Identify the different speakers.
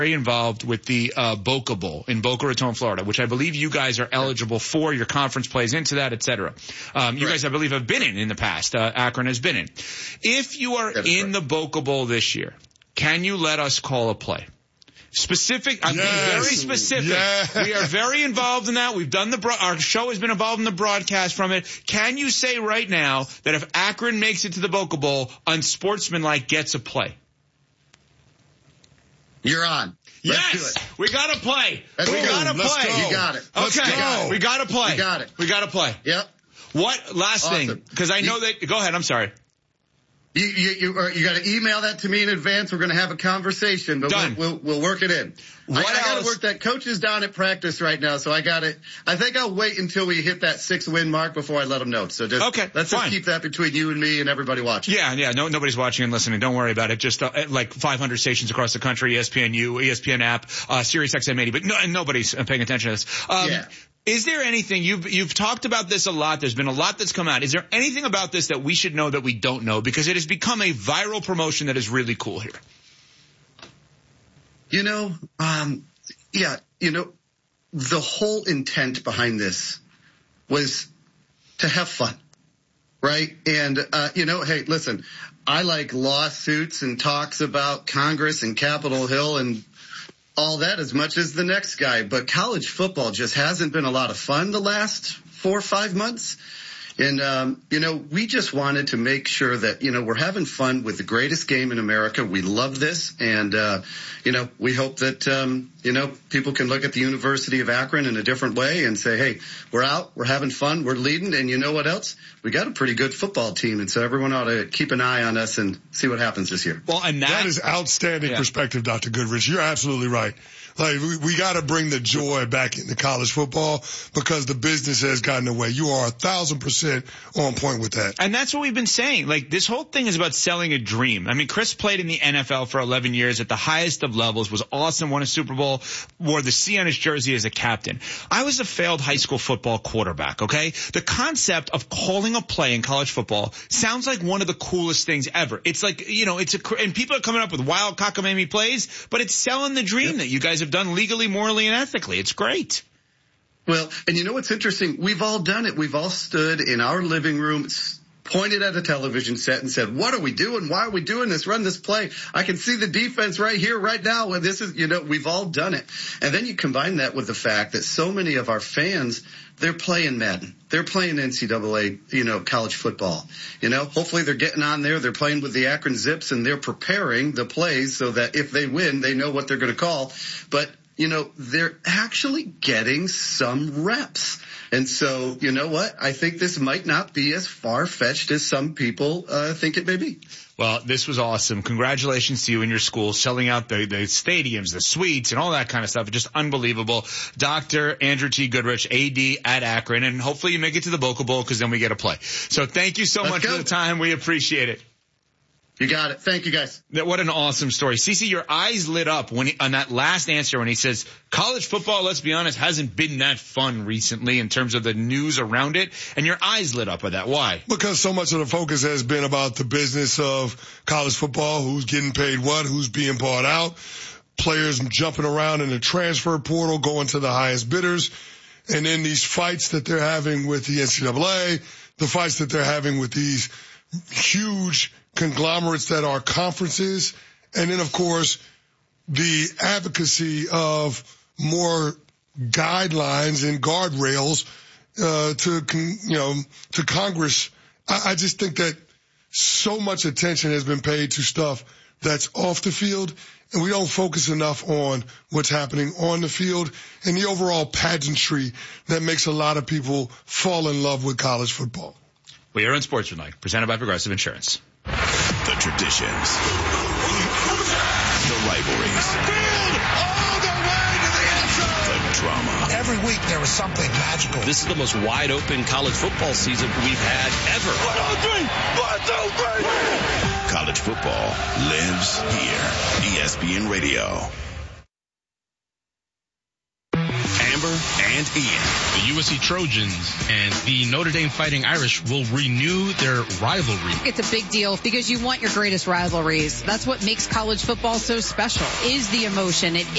Speaker 1: very involved with the Boca Bowl in Boca Raton, Florida, which I believe you guys are eligible for. Your conference plays into that, et cetera. You guys, I believe, have been in the past. Akron has been in. If you are in the Boca Bowl this year, can you let us call a play? Specific, I'm being very specific. Yes. We are very involved in that. We've done our show has been involved in the broadcast from it. Can you say right now that if Akron makes it to the Boca Bowl, Unsportsmanlike gets a play?
Speaker 2: You're on.
Speaker 1: Yes, we got to play.
Speaker 2: We got to play. You got it.
Speaker 1: Okay, we got to play.
Speaker 2: You got it.
Speaker 1: We got to play.
Speaker 2: Yep.
Speaker 1: What last thing? Because I know that. Go ahead. I'm sorry.
Speaker 2: You got to email that to me in advance. We're going to have a conversation, but we'll work it in. I got to work that. Coach is down at practice right now, so I got it. I think I'll wait until we hit that 6-win mark before I let him know. So let's just keep that between you and me and everybody watching.
Speaker 1: Yeah. Nobody's watching and listening. Don't worry about it. Just like 500 stations across the country, ESPNU, ESPN app, Sirius XM 80, but nobody's paying attention to this. Is there anything, you've talked about this a lot, there's been a lot that's come out. Is there anything about this that we should know that we don't know? Because it has become a viral promotion that is really cool here.
Speaker 2: The whole intent behind this was to have fun, right? And, hey, listen, I like lawsuits and talks about Congress and Capitol Hill and all that as much as the next guy, but college football just hasn't been a lot of fun the last 4 or 5 months. And, we just wanted to make sure that, we're having fun with the greatest game in America. We love this. And, we hope that, people can look at the University of Akron in a different way and say, hey, we're out, we're having fun, we're leading. And you know what else? We got a pretty good football team. And so everyone ought to keep an eye on us and see what happens this year.
Speaker 3: Well, and that is outstanding perspective, Dr. Goodrich. You're absolutely right. Like, we got to bring the joy back into college football because the business has gotten away. You are 1,000% on point with that.
Speaker 1: And that's what we've been saying. Like, this whole thing is about selling a dream. I mean, Chris played in the NFL for 11 years at the highest of levels, was awesome, won a Super Bowl, wore the C on his jersey as a captain. I was a failed high school football quarterback, okay? The concept of calling a play in college football sounds like one of the coolest things ever. It's like, and people are coming up with wild cockamamie plays, but it's selling the dream that you guys have done legally, morally, and ethically. It's great.
Speaker 2: Well, and you know what's interesting? We've all done it. We've all stood in our living room, pointed at a television set and said, what are we doing? Why are we doing this? Run this play. I can see the defense right here, right now. And this is, we've all done it. And then you combine that with the fact that so many of our fans, they're playing Madden. They're playing NCAA, college football. Hopefully they're getting on there. They're playing with the Akron Zips and they're preparing the plays so that if they win, they know what they're going to call. But, they're actually getting some reps. And so, you know what? I think this might not be as far-fetched as some people think it may be.
Speaker 1: Well, this was awesome. Congratulations to you and your school selling out the stadiums, the suites, and all that kind of stuff. Just unbelievable. Dr. Andrew T. Goodrich, AD at Akron, and hopefully you make it to the Boca Bowl because then we get a play. So thank you so much for the time. We appreciate it.
Speaker 2: You got it. Thank you, guys.
Speaker 1: What an awesome story. CeCe, your eyes lit up on that last answer when he says college football, let's be honest, hasn't been that fun recently in terms of the news around it. And your eyes lit up with that. Why?
Speaker 3: Because so much of the focus has been about the business of college football, who's getting paid what, who's being bought out, players jumping around in the transfer portal, going to the highest bidders, and then these fights that they're having with the NCAA, the fights that they're having with these huge conglomerates that are conferences, and then of course the advocacy of more guidelines and guardrails to Congress. I just think that so much attention has been paid to stuff that's off the field, and we don't focus enough on what's happening on the field and the overall pageantry that makes a lot of people fall in love with college football.
Speaker 1: We are Unsportsmanlike, presented by Progressive Insurance.
Speaker 4: The traditions, the rivalries, the drama.
Speaker 5: Every week there was something magical.
Speaker 6: This is the most wide open college football season we've had ever.
Speaker 4: 1, 2, 3. College football lives here. ESPN Radio. Amber and Ian.
Speaker 7: The USC Trojans and the Notre Dame Fighting Irish will renew their rivalry.
Speaker 8: It's a big deal because you want your greatest rivalries. That's what makes college football so special, is the emotion. It